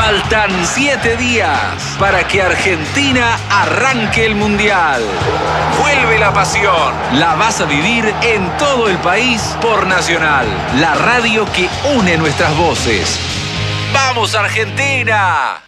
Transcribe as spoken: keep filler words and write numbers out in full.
Faltan siete días para que Argentina arranque el Mundial. Vuelve la pasión. La vas a vivir en todo el país por Nacional, la radio que une nuestras voces. ¡Vamos, Argentina!